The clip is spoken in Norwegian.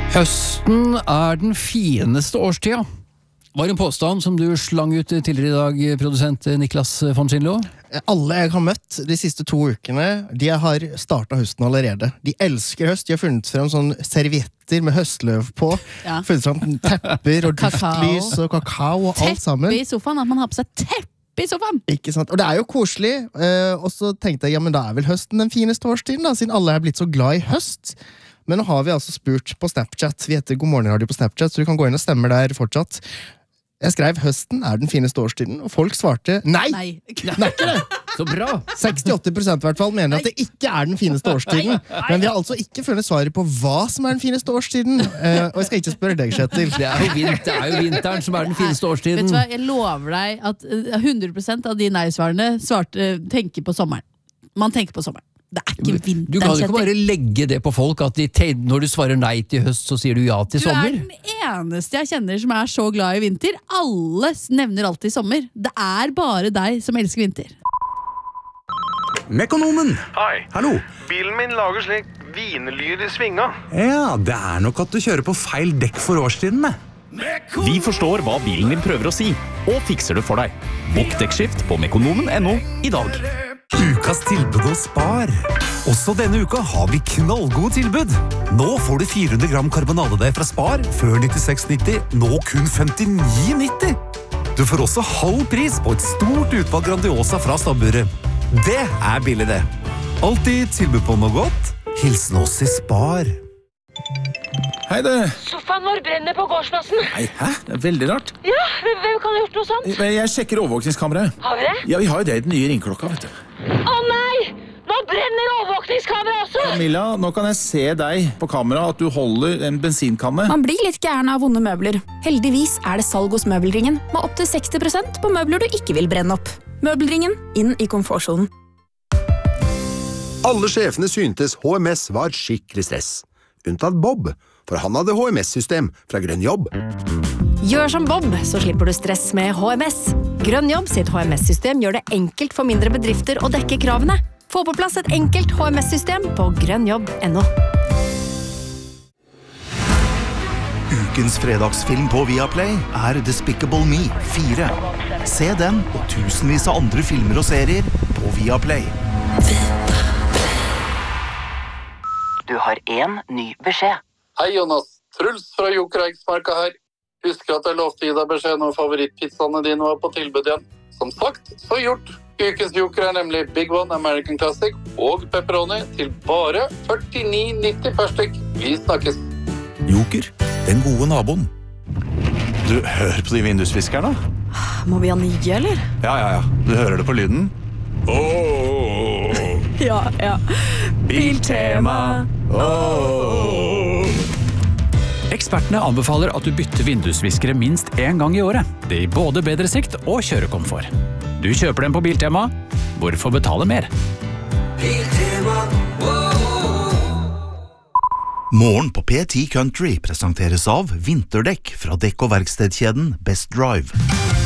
Høsten den fineste årstida. Var en påstand som du slang ut tidligere i dag, produsent Niklas von Schindlo? Alle jeg har møtt de siste 2 ukene, de har startet høsten allerede. De elsker høst, de har funnet frem sånn servietter med høstløv på, funnet frem tepper og duftlys og kakao og alt sammen. Teppe i sofaen, at man har på seg teppe i sofaen. Ikke sant? Og det jo koselig, og så tenkte jeg, ja, men da vel høsten den fineste årstiden da, siden alle blitt så glad i høst. Men nå har vi altså spurt på Snapchat, vi heter God Morgen Radio på Snapchat, så du kan gå inn og stemme der fortsatt. Jeg skrev høsten den fineste årstiden, og folk svarte nei! Nei, det ikke det! Så bra! 68% i hvert fall mener at det ikke den fineste årstiden. Men vi har altså ikke funnet svaret på hva som den fineste årstiden. Og jeg skal ikke spørre deg, Kjetil. Det jo vinteren som den fineste årstiden. Vet du hva, jeg lover deg at 100% av de nei-svarene tenker på sommeren. Man tenker på sommeren. Det ikke vinter. Du kan ikke bare legge det på folk at når du svarer nei til høst, så sier du ja til sommer. Du den eneste jeg kjenner som så glad i vinter. Alle nevner alltid sommer. Det bare deg som elsker vinter. Mekonomen! Hei. Hallo. Bilen min lager slik vinelyd i svinga. Ja, det nok at du kjører på feil dekk for årstiden. Vi forstår hva bilen din prøver å si, og fikser det for deg. Bokk dekkskift på mekonomen.no i dag. Ukas tilbud og spar. Også denne uka har vi knallgode tilbud. Nå får du 400 gram karbonadedeig fra Spar, før 96,90, nå kun 59,90. Du får også halv pris på et stort utvalg Grandiosa fra stabburet. Det billig det. Alltid tilbud på noe godt. Hilsen oss i Spar. Hei det. Sofaen vår brenner på gårdsplassen. Nei, hæ? Det veldig rart. Ja, hvem kan ha gjort noe sånt? Jeg sjekker overvåkningskameraet. Har vi det? Ja, vi har jo det den nye ringklokka, vet du. Å nei! Nå brenner overvåkningskameraet også! Camilla, nå kan jeg se deg på kamera at du holder en bensinkanne. Man blir litt gæren av vonde møbler. Heldigvis det salg hos Møbelringen, med opp til 60% på møbler du ikke vil brenne opp. Møbelringen, inn i komfortzonen. Alle sjefene syntes HMS var skikkelig stress. Unntatt Bob, for han hadde HMS-system fra Grønn Jobb. Gjør som Bob, så slipper du stress med HMS. Grønn Jobb sitt HMS-system gjør det enkelt for mindre bedrifter å dekke kravene. Få på plass et enkelt HMS-system på grønnjobb.no. Ukens fredagsfilm på Viaplay Despicable Me 4. Se den og tusenvis av andre filmer og serier på Viaplay. Du har en ny beskjed. Hei Jonas, Truls fra Joker Eiksmarka her. Husker at jeg lovte gi deg beskjed når favorittpizzaene dine var på tilbud igjen. Som sagt, så gjort. Ukens Joker nemlig Big One American Classic og pepperoni til bare 49,90 per stykk. Vi snakkes. Joker, den gode naboen. Du, hør på de vindusviskerne. Må vi ha nye, eller? Ja. Du hører det på lyden. Ja. Biltema. Ekspertene anbefaler at du bytter vindusviskere minst 1 gang i året. Det gir både bedre sikt og kjørekomfort. Du kjøper dem på Biltema. Hvorfor betale mer? Biltema. Morgen på P10 Country presenteres av vinterdekk fra dekk- og verkstedkjeden Best Drive.